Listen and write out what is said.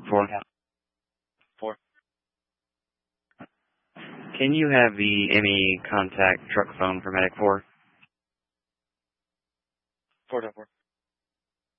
4. Yeah. 4. Can you have the ME contact truck phone for Medic 4? 4.4.